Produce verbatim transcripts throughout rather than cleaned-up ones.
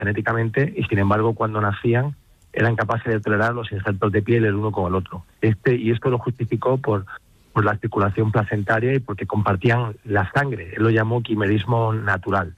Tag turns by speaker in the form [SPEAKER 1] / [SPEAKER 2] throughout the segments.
[SPEAKER 1] genéticamente y sin embargo cuando nacían eran capaces de tolerar los injertos de piel el uno con el otro. Este y esto lo justificó por, por la circulación placentaria y porque compartían la sangre. Él lo llamó quimerismo natural.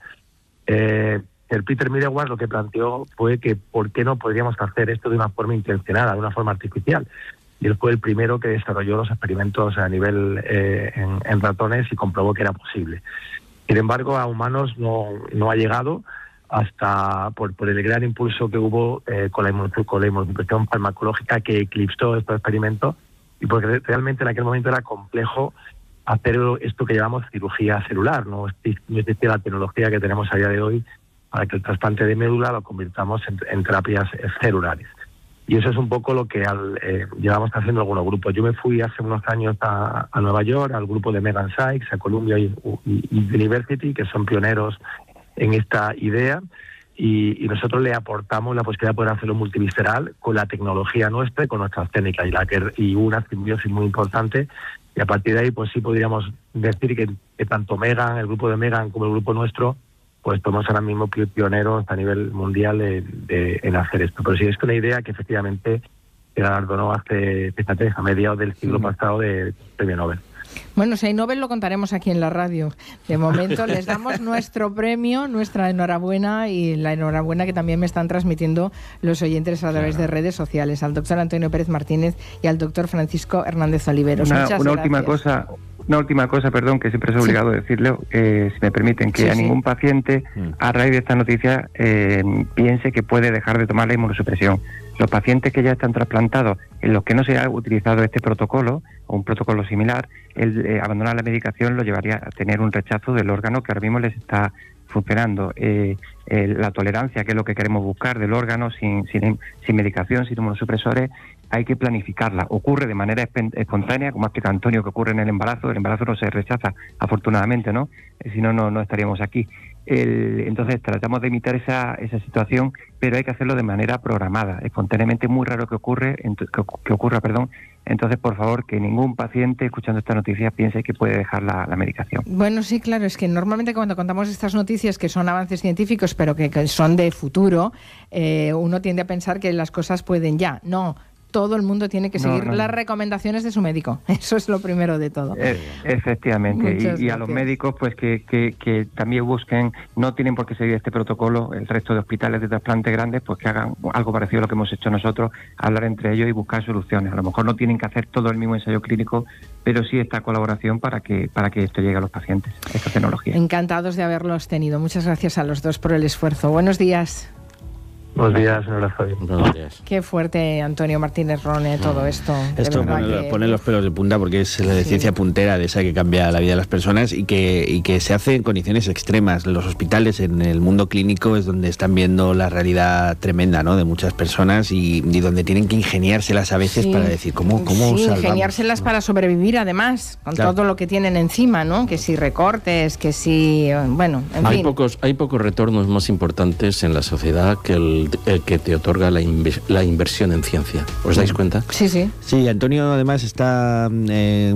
[SPEAKER 1] Eh, el Peter Medawar lo que planteó fue que por qué no podríamos hacer esto de una forma intencionada, de una forma artificial. Y él fue el primero que desarrolló los experimentos a nivel eh, en, en ratones y comprobó que era posible. Sin embargo, a humanos no, no ha llegado hasta por, por el gran impulso que hubo eh, con la inmunosupresión farmacológica que eclipsó estos experimentos y porque realmente en aquel momento era complejo hacer esto que llamamos cirugía celular. No existía la tecnología que tenemos a día de hoy para que el trasplante de médula lo convirtamos en, en terapias celulares. Y eso es un poco lo que al, eh, llevamos haciendo algunos grupos. Yo me fui hace unos años a, a Nueva York, al grupo de Megan Sykes, a Columbia University, que son pioneros en esta idea, y, y nosotros le aportamos la posibilidad de poder hacerlo multivisceral con la tecnología nuestra y con nuestras técnicas, y, la que, y una simbiosis muy importante, y a partir de ahí pues sí podríamos decir que, que tanto Megan, el grupo de Megan, como el grupo nuestro, pues somos ahora mismo pioneros a nivel mundial de, de, en hacer esto. Pero sí es una idea que efectivamente se galardonó hace, fíjate, a mediados del siglo sí. pasado de premio Nobel.
[SPEAKER 2] Bueno, si hay Nobel lo contaremos aquí en la radio. De momento les damos nuestro premio, nuestra enhorabuena y la enhorabuena que también me están transmitiendo los oyentes a través de redes sociales, al doctor Antonio Pérez Martínez y al doctor Francisco Hernández Oliveros.
[SPEAKER 3] Una,
[SPEAKER 2] Muchas
[SPEAKER 3] una
[SPEAKER 2] gracias.
[SPEAKER 3] última cosa, una última cosa, perdón, que siempre es obligado sí. decirle, eh, si me permiten, que sí, a sí. ningún paciente a raíz de esta noticia eh, piense que puede dejar de tomar la inmunosupresión. Los pacientes que ya están trasplantados, en los que no se ha utilizado este protocolo o un protocolo similar, el eh, abandonar la medicación lo llevaría a tener un rechazo del órgano que ahora mismo les está funcionando. Eh, eh, la tolerancia, que es lo que queremos buscar del órgano sin, sin, sin medicación, sin inmunosupresores, hay que planificarla. Ocurre de manera espontánea, como ha explicado Antonio, que ocurre en el embarazo. El embarazo no se rechaza, afortunadamente, ¿no? Eh, si no, no, no estaríamos aquí. El, entonces tratamos de imitar esa, esa situación, pero hay que hacerlo de manera programada, espontáneamente. Muy raro que ocurre que, que ocurra, perdón. Entonces, por favor, que ningún paciente escuchando estas noticias piense que puede dejar la, la medicación.
[SPEAKER 2] Bueno, sí, claro, es que normalmente cuando contamos estas noticias que son avances científicos, pero que, que son de futuro, eh, uno tiende a pensar que las cosas pueden ya. No. Todo el mundo tiene que seguir no, no. las recomendaciones de su médico. Eso es lo primero de todo.
[SPEAKER 3] E- efectivamente. Y, y a los médicos, pues que, que, que también busquen, no tienen por qué seguir este protocolo, el resto de hospitales de trasplante grandes, pues que hagan algo parecido a lo que hemos hecho nosotros, hablar entre ellos y buscar soluciones. A lo mejor no tienen que hacer todo el mismo ensayo clínico, pero sí esta colaboración para que, para que esto llegue a los pacientes, esta tecnología.
[SPEAKER 2] Encantados de haberlos tenido. Muchas gracias a los dos por el esfuerzo. Buenos días.
[SPEAKER 1] Buenos días, señora Javier.
[SPEAKER 4] Buenos días.
[SPEAKER 2] Qué fuerte, Antonio Martínez Rone, todo esto.
[SPEAKER 4] Esto pone, que... pone los pelos de punta porque es la sí. ciencia puntera de esa que cambia la vida de las personas y que, y que se hace en condiciones extremas. Los hospitales, en el mundo clínico, es donde están viendo la realidad tremenda, ¿no?, de muchas personas y, y donde tienen que ingeniárselas a veces sí. para decir cómo, cómo
[SPEAKER 2] sí,
[SPEAKER 4] salvamos,
[SPEAKER 2] ingeniárselas ¿no? para sobrevivir, además, con claro. todo lo que tienen encima, ¿no? Que si recortes, que si... Bueno, en
[SPEAKER 5] hay
[SPEAKER 2] fin.
[SPEAKER 5] Pocos, hay pocos retornos más importantes en la sociedad que el, el que te otorga la, inv- la inversión en ciencia. ¿Os dais cuenta?
[SPEAKER 2] Sí, sí.
[SPEAKER 4] Sí, Antonio además está eh,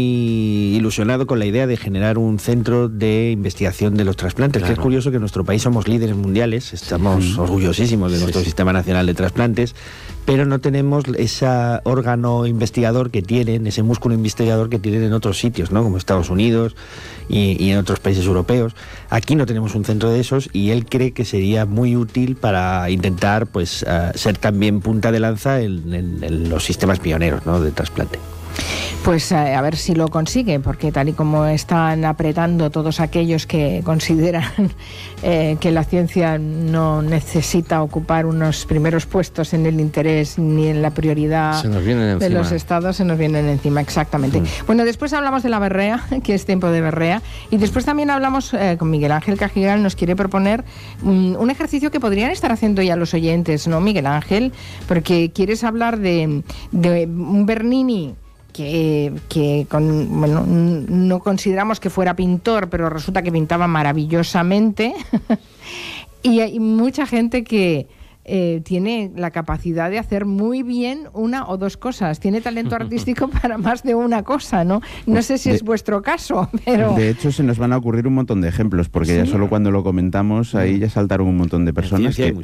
[SPEAKER 4] muy ilusionado con la idea de generar un centro de investigación de los trasplantes, claro. que es curioso que en nuestro país somos líderes mundiales, estamos sí. orgullosísimos de sí, nuestro sí. Sistema Nacional de Trasplantes, pero no tenemos ese órgano investigador que tienen, ese músculo investigador que tienen en otros sitios, ¿no?, como Estados Unidos y, y en otros países europeos. Aquí no tenemos un centro de esos y él cree que sería muy útil para intentar pues uh, ser también punta de lanza en, en, en los sistemas pioneros, ¿no?, de trasplante.
[SPEAKER 2] Pues eh, a ver si lo consigue, porque tal y como están apretando todos aquellos que consideran eh, que la ciencia no necesita ocupar unos primeros puestos en el interés ni en la prioridad de los estados, se nos vienen encima, exactamente. Mm. Bueno, después hablamos de la berrea, que es tiempo de berrea, y después también hablamos eh, con Miguel Ángel Cajigal, nos quiere proponer um, un ejercicio que podrían estar haciendo ya los oyentes, ¿no, Miguel Ángel? Porque quieres hablar de, de un Bernini que, que con, bueno, no consideramos que fuera pintor, pero resulta que pintaba maravillosamente y hay mucha gente que eh, tiene la capacidad de hacer muy bien una o dos cosas, tiene talento artístico para más de una cosa, ¿no? No sé si de, es vuestro caso, pero...
[SPEAKER 6] De hecho, se nos van a ocurrir un montón de ejemplos, porque ¿sí? ya solo cuando lo comentamos, ahí ya saltaron un montón de personas que,